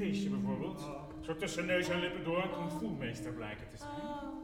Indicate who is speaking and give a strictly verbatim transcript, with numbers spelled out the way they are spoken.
Speaker 1: feestje bijvoorbeeld. Zo tussen neus en lippen door een kung fu meester blijken te zijn.